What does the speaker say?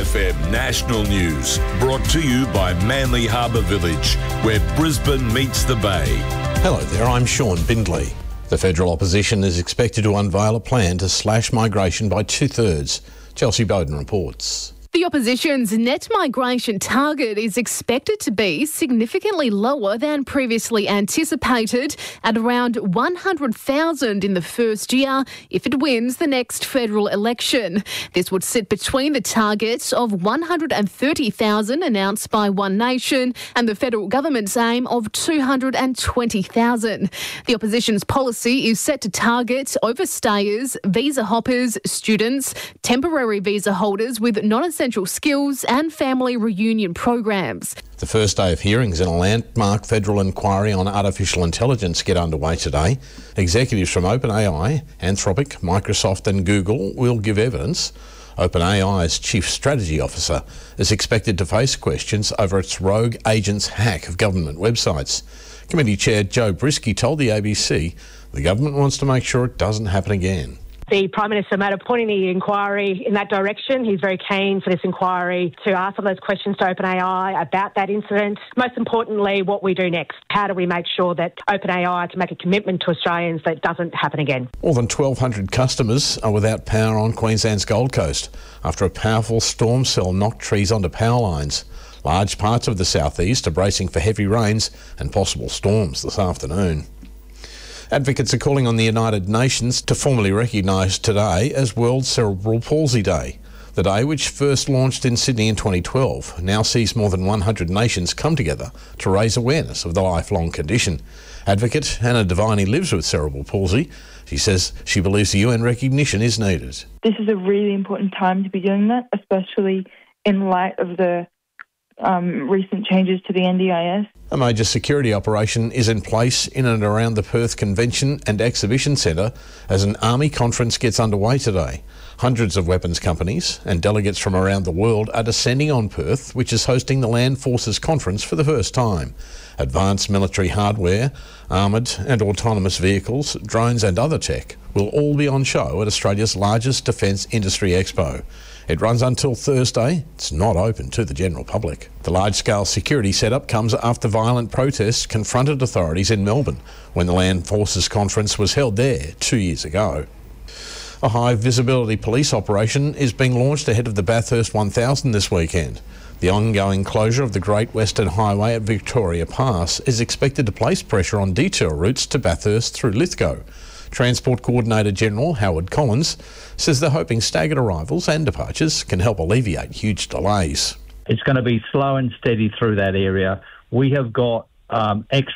SAFM National News, brought to you by Manly Harbour Village, where Brisbane meets the Bay. Hello there, I'm Sean Bindley. The federal opposition is expected to unveil a plan to slash migration by 2/3. Chelsea Bowden reports. The opposition's net migration target is expected to be significantly lower than previously anticipated, at around 100,000 in the first year if it wins the next federal election. This would sit between the targets of 130,000 announced by One Nation and the federal government's aim of 220,000. The opposition's policy is set to target overstayers, visa hoppers, students, temporary visa holders with non-essential skills and family reunion programs. The first day of hearings in a landmark federal inquiry on artificial intelligence get underway today. Executives from OpenAI, Anthropic, Microsoft and Google will give evidence. OpenAI's chief strategy officer is expected to face questions over its rogue agent's hack of government websites. Committee Chair Joe Brisky told the ABC the government wants to make sure it doesn't happen again. The Prime Minister made a point in the inquiry in that direction. He's very keen for this inquiry to ask some of those questions to OpenAI about that incident. Most importantly, what we do next. How do we make sure that OpenAI can make a commitment to Australians that it doesn't happen again? More than 1,200 customers are without power on Queensland's Gold Coast after a powerful storm cell knocked trees onto power lines. Large parts of the southeast are bracing for heavy rains and possible storms this afternoon. Advocates are calling on the United Nations to formally recognise today as World Cerebral Palsy Day. The day, which first launched in Sydney in 2012, now sees more than 100 nations come together to raise awareness of the lifelong condition. Advocate Hannah Deviney lives with cerebral palsy. She says she believes the UN recognition is needed. This is a really important time to be doing that, especially in light of the recent changes to the NDIS. A major security operation is in place in and around the Perth Convention and Exhibition Centre as an Army conference gets underway today. Hundreds of weapons companies and delegates from around the world are descending on Perth, which is hosting the Land Forces Conference for the first time. Advanced military hardware, armoured and autonomous vehicles, drones and other tech will all be on show at Australia's largest defence industry expo. It runs until Thursday. It's not open to the general public. The large-scale security setup comes after violent protests confronted authorities in Melbourne when the Land Forces Conference was held there 2 years ago. A high-visibility police operation is being launched ahead of the Bathurst 1000 this weekend. The ongoing closure of the Great Western Highway at Victoria Pass is expected to place pressure on detour routes to Bathurst through Lithgow. Transport Coordinator General Howard Collins says they're hoping staggered arrivals and departures can help alleviate huge delays. It's going to be slow and steady through that area. We have got extra